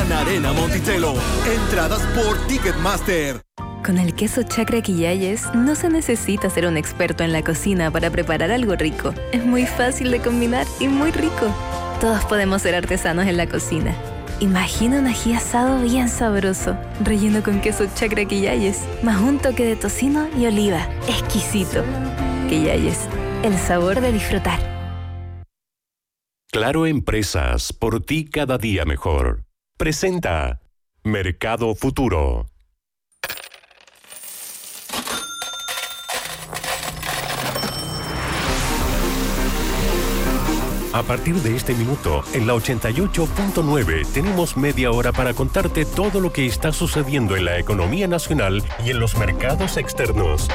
Gran Arena Monticello. Entradas por Ticketmaster. Con el queso Chacra Quillayes no se necesita ser un experto en la cocina para preparar algo rico. Es muy fácil de combinar y muy rico. Todos podemos ser artesanos en la cocina. Imagina un ají asado bien sabroso, relleno con queso Chacra Quillayes, más un toque de tocino y oliva. Exquisito. Quillayes, el sabor de disfrutar. Claro Empresas, por ti cada día mejor. Presenta Mercado Futuro. A partir de este minuto, en la 88.9, tenemos media hora para contarte todo lo que está sucediendo en la economía nacional y en los mercados externos.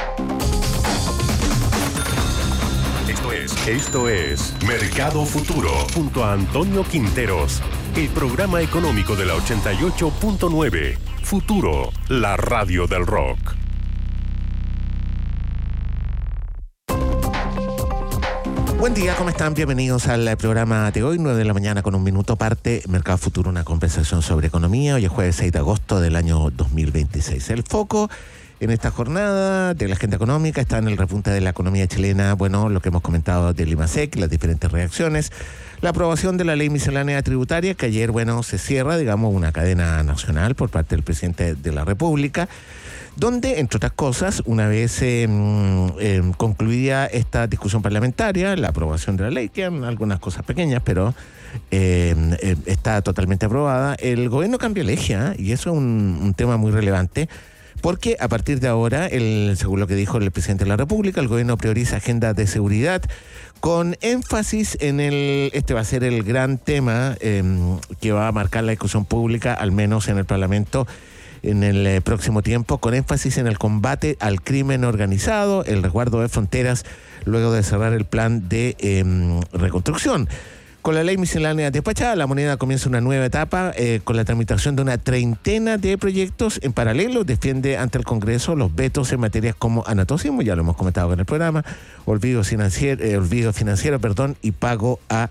Esto es Mercado Futuro, junto a Antonio Quinteros, el programa económico de la 88.9. Futuro, la radio del rock. Buen día, ¿cómo están? Bienvenidos al programa de hoy, 9 de la mañana con un minuto, parte Mercado Futuro, una conversación sobre economía. Hoy es jueves 6 de agosto del año 2026. El foco en esta jornada de la agenda económica está en el repunte de la economía chilena, bueno, lo que hemos comentado del IMASEC, las diferentes reacciones, la aprobación de la ley miscelánea tributaria, que ayer, bueno, se cierra, digamos, una cadena nacional por parte del presidente de la República, donde, entre otras cosas, una vez concluida esta discusión parlamentaria, la aprobación de la ley, quedan algunas cosas pequeñas, pero está totalmente aprobada, el gobierno cambia el eje, y eso es un tema muy relevante, porque a partir de ahora, según lo que dijo el presidente de la República, el gobierno prioriza agendas de seguridad, con énfasis en este va a ser el gran tema que va a marcar la discusión pública, al menos en el Parlamento, en el próximo tiempo, con énfasis en el combate al crimen organizado, el resguardo de fronteras, luego de cerrar el plan de reconstrucción. Con la ley miscelánea despachada, la moneda comienza una nueva etapa con la tramitación de una treintena de proyectos. En paralelo, defiende ante el Congreso los vetos en materias como anatocismo, ya lo hemos comentado en el programa, olvido financiero, y pago a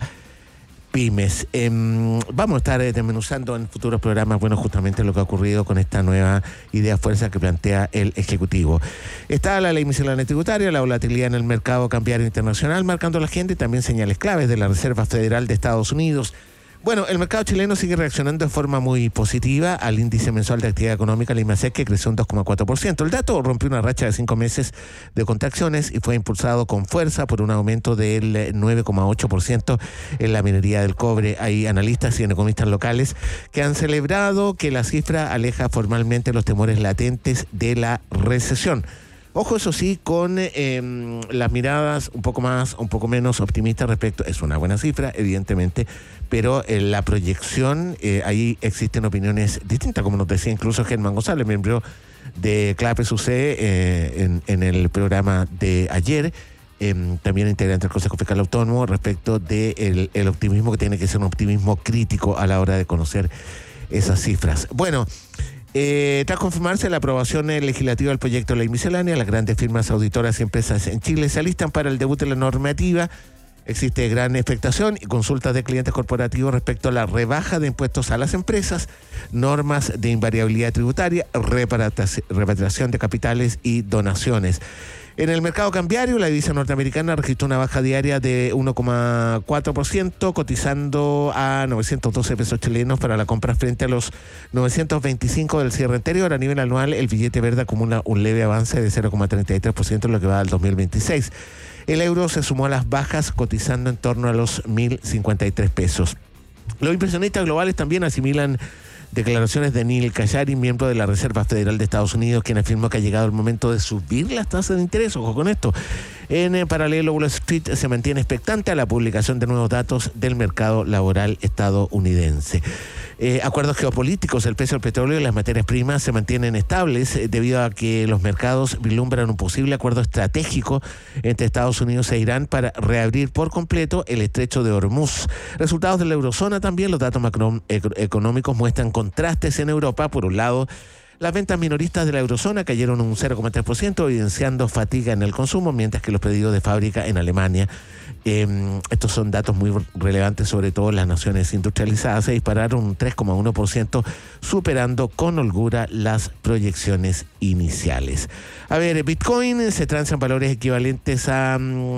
pymes. Vamos a estar desmenuzando en futuros programas, bueno, justamente lo que ha ocurrido con esta nueva idea fuerza que plantea el Ejecutivo. Está la ley miscelánea tributaria, la volatilidad en el mercado cambiario internacional, marcando la agenda y también señales claves de la Reserva Federal de Estados Unidos. Bueno, el mercado chileno sigue reaccionando de forma muy positiva al índice mensual de actividad económica, el IMASEC, que creció un 2,4%. El dato rompió una racha de 5 meses de contracciones y fue impulsado con fuerza por un aumento del 9,8% en la minería del cobre. Hay analistas y economistas locales que han celebrado que la cifra aleja formalmente los temores latentes de la recesión. Ojo, eso sí, con las miradas un poco menos optimistas respecto. Es una buena cifra, evidentemente, pero en la proyección ahí existen opiniones distintas, como nos decía incluso Germán González, miembro de Clave UC en el programa de ayer, también integrante del Consejo Fiscal Autónomo, respecto de el optimismo, que tiene que ser un optimismo crítico a la hora de conocer esas cifras. Bueno, tras confirmarse la aprobación legislativa del proyecto de ley miscelánea, las grandes firmas auditoras y empresas en Chile se alistan para el debut de la normativa. Existe gran expectación y consultas de clientes corporativos respecto a la rebaja de impuestos a las empresas, normas de invariabilidad tributaria, repatriación de capitales y donaciones. En el mercado cambiario, la divisa norteamericana registró una baja diaria de 1,4%, cotizando a 912 pesos chilenos para la compra frente a los 925 del cierre anterior. A nivel anual, el billete verde acumula un leve avance de 0,33% en lo que va al 2026. El euro se sumó a las bajas, cotizando en torno a los 1.053 pesos. Los inversionistas globales también asimilan declaraciones de Neil Kashari, miembro de la Reserva Federal de Estados Unidos, quien afirmó que ha llegado el momento de subir las tasas de interés. Ojo con esto. En paralelo, Wall Street se mantiene expectante a la publicación de nuevos datos del mercado laboral estadounidense. Acuerdos geopolíticos, el precio del petróleo y las materias primas se mantienen estables debido a que los mercados vislumbran un posible acuerdo estratégico entre Estados Unidos e Irán para reabrir por completo el estrecho de Hormuz. Resultados de la eurozona también, los datos macroeconómicos muestran contrastes en Europa. Por un lado, Las ventas minoristas de la eurozona cayeron un 0,3%, evidenciando fatiga en el consumo, mientras que los pedidos de fábrica en Alemania, estos son datos muy relevantes, sobre todo en las naciones industrializadas, se dispararon un 3,1%, superando con holgura las proyecciones iniciales. A ver, Bitcoin se transa en valores equivalentes a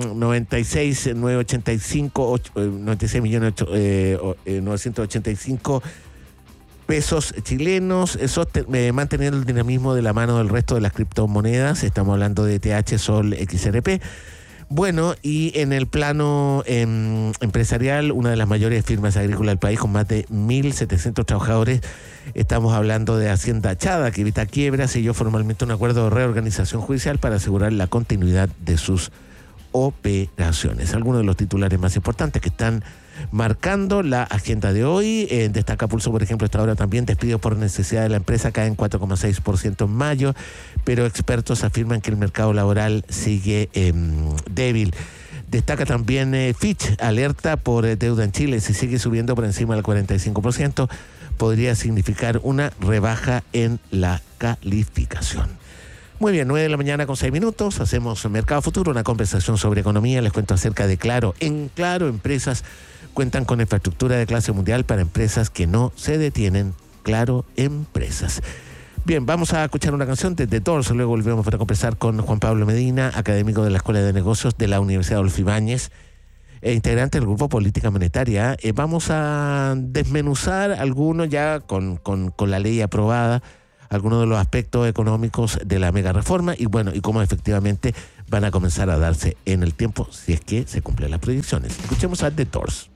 96.985 pesos chilenos, manteniendo el dinamismo de la mano del resto de las criptomonedas. Estamos hablando de ETH, Sol, XRP. Bueno, y en el plano empresarial, una de las mayores firmas agrícolas del país, con más de 1.700 trabajadores, estamos hablando de Hacienda Chada, que evita quiebras, selló formalmente un acuerdo de reorganización judicial para asegurar la continuidad de sus operaciones. Algunos de los titulares más importantes que están marcando la agenda de hoy. Destaca Pulso, por ejemplo, esta hora también: despidos por necesidad de la empresa caen 4,6% en mayo, pero expertos afirman que el mercado laboral sigue débil. Destaca también Fitch, alerta por deuda en Chile. Si sigue subiendo por encima del 45%, podría significar una rebaja en la calificación. Muy bien, 9 de la mañana con 6 minutos. Hacemos Mercado Futuro, una conversación sobre economía. Les cuento acerca de Claro. En Claro, empresas cuentan con infraestructura de clase mundial para empresas que no se detienen. Claro, empresas. Bien, vamos a escuchar una canción de The Doors. Luego volvemos para conversar con Juan Pablo Medina, académico de la Escuela de Negocios de la Universidad Adolfo Ibáñez, integrante del Grupo Política Monetaria. Vamos a desmenuzar algunos ya con la ley aprobada, algunos de los aspectos económicos de la mega reforma y bueno, y cómo efectivamente van a comenzar a darse en el tiempo si es que se cumplen las proyecciones. Escuchemos a The Doors.